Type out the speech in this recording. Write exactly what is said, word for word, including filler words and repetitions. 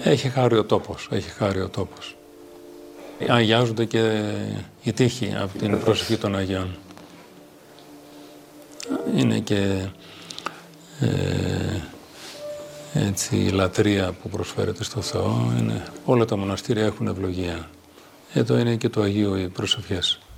Έχει χάρη ο τόπος, έχει χάρη ο τόπος. Αγιάζονται και οι τοίχοι από την προσευχή των Αγιών. Είναι και ε, έτσι η λατρεία που προσφέρεται στο Θεό. Είναι, όλα τα μοναστήρια έχουν ευλογία. Εδώ είναι και το Αγίου οι προσευχές.